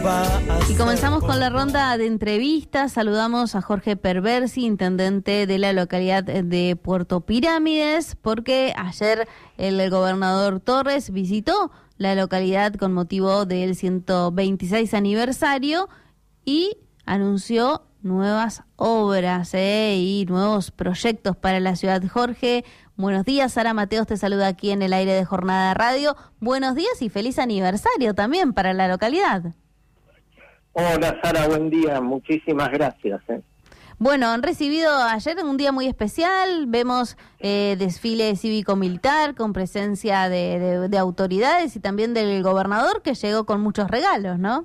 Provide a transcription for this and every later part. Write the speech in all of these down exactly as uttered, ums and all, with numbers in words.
Y comenzamos con la ronda de entrevistas. Saludamos a Jorge Perversi, intendente de la localidad de Puerto Pirámides, porque ayer el gobernador Torres visitó la localidad con motivo del ciento veintiséis aniversario y anunció nuevas obras eh, y nuevos proyectos para la ciudad. Jorge, buenos días. Sara Mateos te saluda aquí en el aire de Jornada Radio. Buenos días y feliz aniversario también para la localidad. Hola Sara, buen día, muchísimas gracias. Eh. Bueno, han recibido ayer un día muy especial, vemos eh, desfile cívico-militar con presencia de, de, de autoridades y también del gobernador que llegó con muchos regalos, ¿no?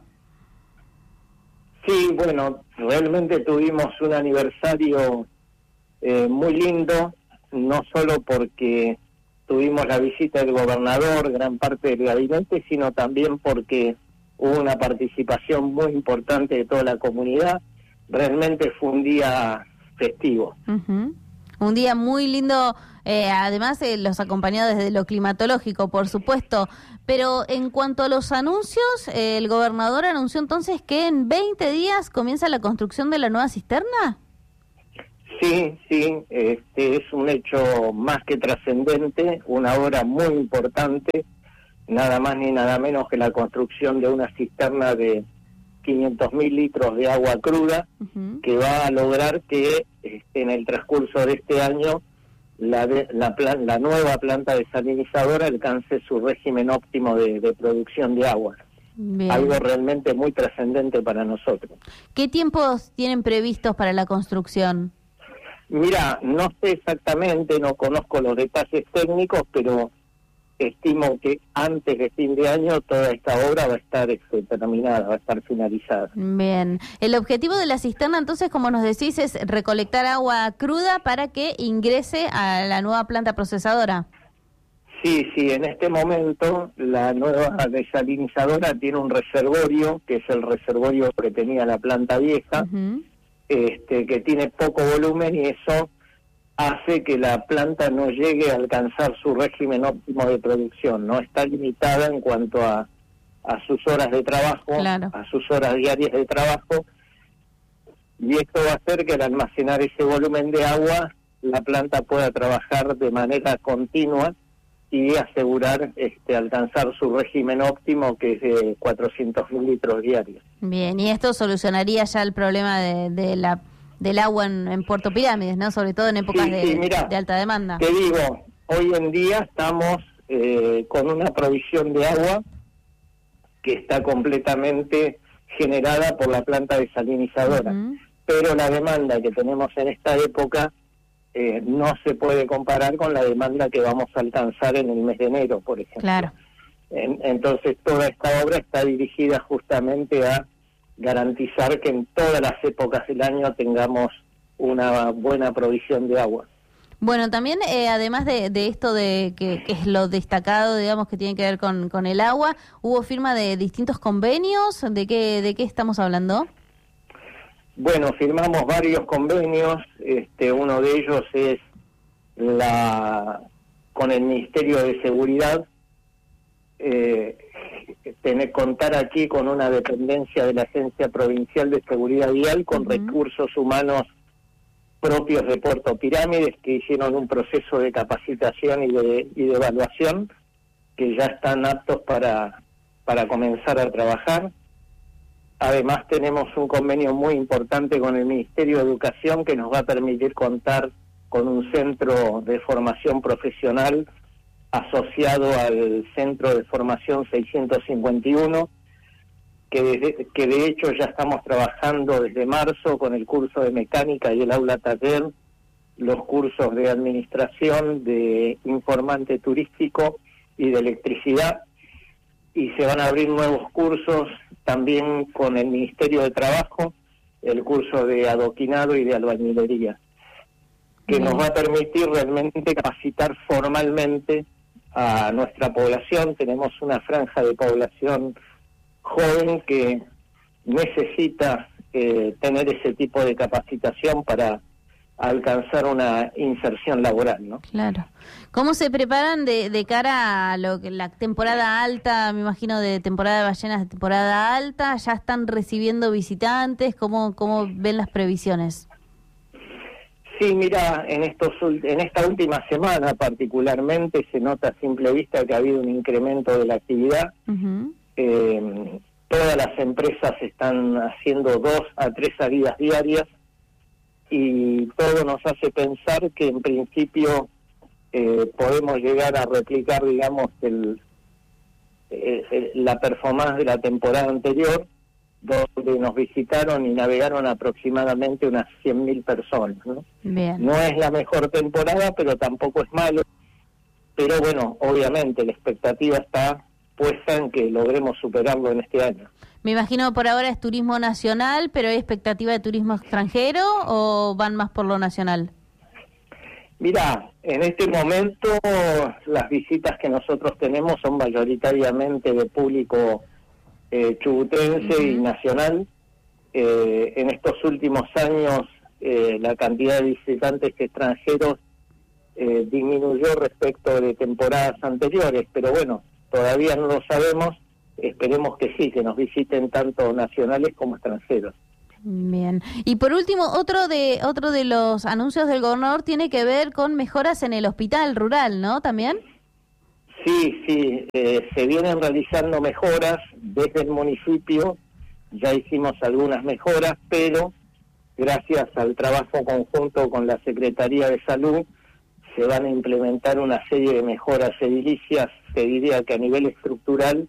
Sí, bueno, realmente tuvimos un aniversario eh, muy lindo, no solo porque tuvimos la visita del gobernador, gran parte del gabinete, sino también porque hubo una participación muy importante de toda la comunidad. Realmente fue un día festivo. Uh-huh. Un día muy lindo, eh, además eh, los acompañó desde lo climatológico, por supuesto. Pero en cuanto a los anuncios, eh, el gobernador anunció entonces que en veinte días comienza la construcción de la nueva cisterna. Sí, sí, este es un hecho más que trascendente, una obra muy importante, nada más ni nada menos que la construcción de una cisterna de quinientos mil litros de agua cruda, uh-huh, que va a lograr que este, en el transcurso de este año la, de, la, plan, la nueva planta desalinizadora alcance su régimen óptimo de, de producción de agua. Bien. Algo realmente muy trascendente para nosotros. ¿Qué tiempos tienen previstos para la construcción? Mira, no sé exactamente, no conozco los detalles técnicos, pero estimo que antes de fin de año toda esta obra va a estar este, terminada, va a estar finalizada. Bien. El objetivo de la cisterna, entonces, como nos decís, es recolectar agua cruda para que ingrese a la nueva planta procesadora. Sí, sí, en este momento la nueva desalinizadora tiene un reservorio, que es el reservorio que tenía la planta vieja, uh-huh, este, que tiene poco volumen y eso hace que la planta no llegue a alcanzar su régimen óptimo de producción, no está limitada en cuanto a, a sus horas de trabajo, claro, a sus horas diarias de trabajo, y esto va a hacer que al almacenar ese volumen de agua, la planta pueda trabajar de manera continua y asegurar este alcanzar su régimen óptimo, que es de cuatrocientos mil litros diarios. Bien, y esto solucionaría ya el problema de, de la del agua en, en Puerto Pirámides, ¿no? Sobre todo en épocas sí, de, sí, mirá, de alta demanda. Te digo, hoy en día estamos eh, con una provisión de agua que está completamente generada por la planta desalinizadora, uh-huh, pero la demanda que tenemos en esta época eh, no se puede comparar con la demanda que vamos a alcanzar en el mes de enero, por ejemplo. Claro. En, entonces toda esta obra está dirigida justamente a garantizar que en todas las épocas del año tengamos una buena provisión de agua. Bueno, también eh, además de, de esto de que, que es lo destacado, digamos, que tiene que ver con, con el agua, ¿hubo firma de distintos convenios? ¿De qué, de qué estamos hablando? Bueno, firmamos varios convenios, este, uno de ellos es la con el Ministerio de Seguridad, eh, tener contar aquí con una dependencia de la Agencia Provincial de Seguridad Vial con uh-huh, recursos humanos propios de Puerto Pirámides, que hicieron un proceso de capacitación y de, y de evaluación, que ya están aptos para, para comenzar a trabajar. Además tenemos un convenio muy importante con el Ministerio de Educación que nos va a permitir contar con un centro de formación profesional asociado al Centro de Formación seiscientos cincuenta y uno, que, desde, que de hecho ya estamos trabajando desde marzo con el curso de mecánica y el aula taller, los cursos de administración, de informante turístico y de electricidad, y se van a abrir nuevos cursos también con el Ministerio de Trabajo, el curso de adoquinado y de albañilería, que nos va a permitir realmente capacitar formalmente a nuestra población. Tenemos una franja de población joven que necesita eh, tener ese tipo de capacitación para a alcanzar una inserción laboral, ¿no? Claro. ¿Cómo se preparan de, de cara a lo que la temporada alta, me imagino de temporada de ballenas, de temporada alta? ¿Ya están recibiendo visitantes? ¿Cómo, cómo ven las previsiones? Sí, mira, en estos en esta última semana particularmente se nota a simple vista que ha habido un incremento de la actividad. Uh-huh. Eh, todas las empresas están haciendo dos a tres salidas diarias y todo nos hace pensar que en principio eh, podemos llegar a replicar, digamos, el, el, el, la performance de la temporada anterior, donde nos visitaron y navegaron aproximadamente unas cien mil personas, ¿no? Bien. No es la mejor temporada, pero tampoco es malo. Pero bueno, obviamente la expectativa está puesta en que logremos superarlo en este año. Me imagino por ahora es turismo nacional, pero ¿hay expectativa de turismo extranjero o van más por lo nacional? Mirá, en este momento las visitas que nosotros tenemos son mayoritariamente de público eh, chubutense uh-huh. y nacional. Eh, en estos últimos años eh, la cantidad de visitantes extranjeros eh, disminuyó respecto de temporadas anteriores, pero bueno, todavía no lo sabemos. Esperemos que sí, que nos visiten tanto nacionales como extranjeros. Bien. Y por último, otro de otro de los anuncios del gobernador tiene que ver con mejoras en el hospital rural, ¿no? ¿También? Sí, sí. Eh, se vienen realizando mejoras desde el municipio. Ya hicimos algunas mejoras, pero gracias al trabajo conjunto con la Secretaría de Salud se van a implementar una serie de mejoras edilicias, se diría que a nivel estructural,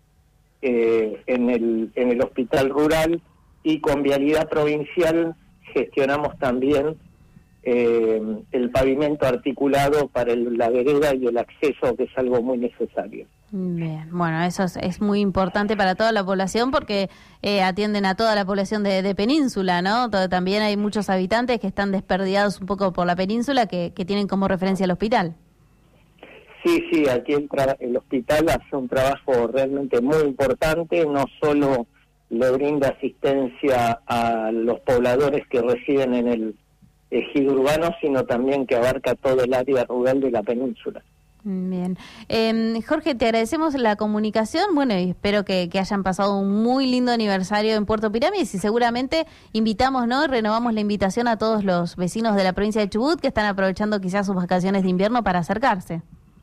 Eh, en el en el hospital rural, y con Vialidad Provincial gestionamos también eh, el pavimento articulado para el, la vereda y el acceso, que es algo muy necesario. Bien, bueno, eso es, es muy importante para toda la población porque eh, atienden a toda la población de, de Península, ¿no? Todo, también hay muchos habitantes que están desperdigados un poco por la península que, que tienen como referencia el hospital. Sí, sí, aquí el, tra- el hospital hace un trabajo realmente muy importante, no solo le brinda asistencia a los pobladores que residen en el ejido urbano, sino también que abarca todo el área rural de la península. Bien. Eh, Jorge, te agradecemos la comunicación, bueno, y espero que, que hayan pasado un muy lindo aniversario en Puerto Pirámides y seguramente invitamos, ¿no? Renovamos la invitación a todos los vecinos de la provincia de Chubut que están aprovechando quizás sus vacaciones de invierno para acercarse.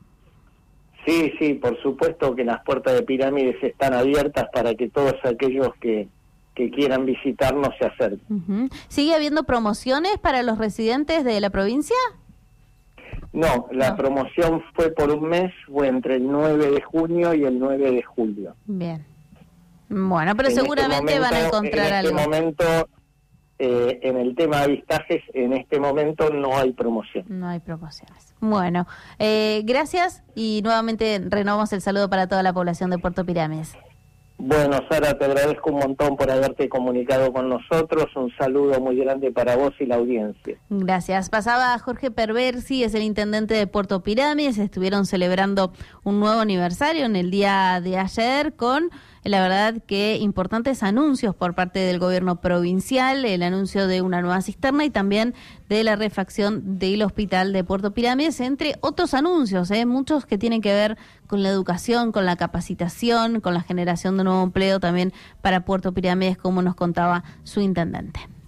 Sí, sí, por supuesto que las puertas de Pirámides están abiertas para que todos aquellos que, que quieran visitarnos se acerquen. Uh-huh. ¿Sigue habiendo promociones para los residentes de la provincia? No, la no. promoción fue por un mes, fue entre el nueve de junio y el nueve de julio. Bien. Bueno, pero en seguramente este momento, van a encontrar en algo. En este momento, eh, en el tema de avistajes, en este momento no hay promoción. No hay promociones. Bueno, eh, gracias y nuevamente renovamos el saludo para toda la población de Puerto Pirámides. Bueno, Sara, te agradezco un montón por haberte comunicado con nosotros. Un saludo muy grande para vos y la audiencia. Gracias. Pasaba Jorge Perversi, es el intendente de Puerto Pirámides. Estuvieron celebrando un nuevo aniversario en el día de ayer con, la verdad, que importantes anuncios por parte del gobierno provincial, el anuncio de una nueva cisterna y también de la refacción del hospital de Puerto Pirámides, entre otros anuncios, ¿eh? muchos que tienen que ver con la educación, con la capacitación, con la generación de nuevo empleo también para Puerto Pirámides, como nos contaba su intendente.